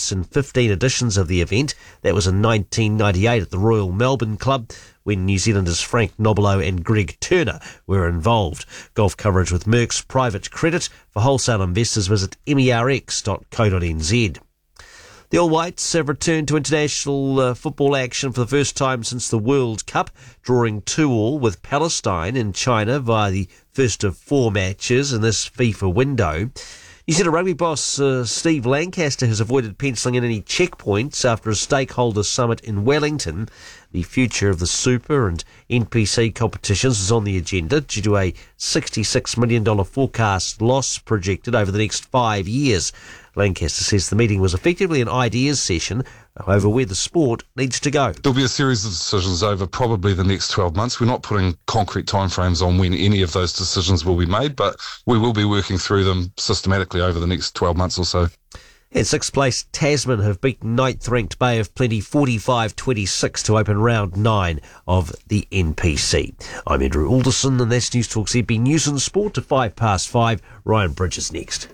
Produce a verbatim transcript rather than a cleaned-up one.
once in fifteen editions of the event. That was in nineteen ninety-eight at the Royal Melbourne Club, when New Zealanders Frank Nobilo and Greg Turner were involved. Golf coverage with Merck's Private Credit. For wholesale investors, visit M E R X dot co dot n z. The All Whites have returned to international uh, football action for the first time since the World Cup, drawing two all with Palestine in China via the first of four matches in this FIFA window. New Zealand rugby boss uh, Steve Lancaster has avoided penciling in any checkpoints after a stakeholder summit in Wellington. The future of the Super and N P C competitions is on the agenda due to a sixty-six million dollars forecast loss projected over the next five years. Lancaster says the meeting was effectively an ideas session over where the sport needs to go. There'll be a series of decisions over probably the next twelve months. We're not putting concrete timeframes on when any of those decisions will be made, but we will be working through them systematically over the next twelve months or so. In sixth place, Tasman have beaten ninth-ranked Bay of Plenty forty-five twenty-six to open round nine of the N P C. I'm Andrew Alderson, and that's News Talk Z B News and Sport to five past five. Ryan Bridges next.